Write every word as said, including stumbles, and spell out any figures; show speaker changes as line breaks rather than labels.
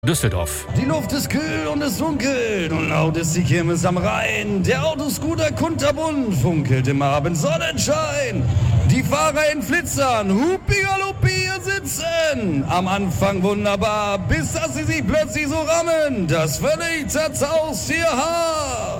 Düsseldorf.
Die Luft ist kühl und es dunkelt und laut ist die Kirmes am Rhein. Der Autoscooter kunterbunt funkelt im Abendsonnenschein. Die Fahrer in Flitzern, hupigaluppi hier sitzen. Am Anfang wunderbar, bis dass sie sich plötzlich so rammen. Das völlig zerzaust ihr Haar.